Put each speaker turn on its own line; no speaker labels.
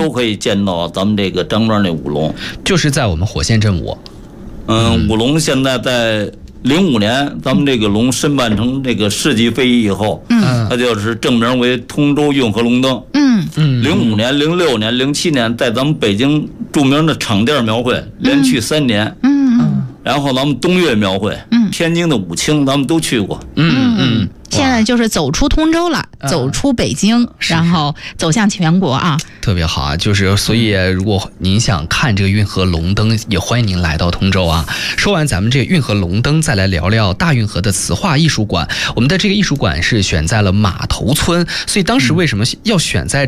都可以见到咱们这个张庄这舞龙，
就是在我们火线镇舞。
舞龙现在在05年，咱们这个龙申办成这个市级非遗以后，它就是正名为通州运河龙灯。05年、06年、07年，在咱们北京著名的场店庙会连续3年。然后咱们东岳庙会，天津的武清，咱们都去过。
现在就是走出通州了，走出北京，然后走向全国啊，
特别好啊！就是所以，如果您想看这个运河龙灯，也欢迎您来到通州啊。说完咱们这个运河龙灯，再来聊聊大运河的磁化艺术馆。我们的这个艺术馆是选在了码头村，所以当时为什么要选在